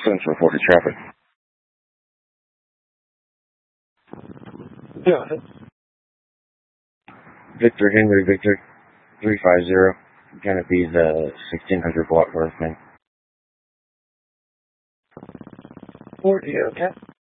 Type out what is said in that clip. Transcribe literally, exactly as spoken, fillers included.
Central reported traffic. Yeah. Victor Henry Victor three five zero. Gonna be the sixteen hundred block north main. forty, okay.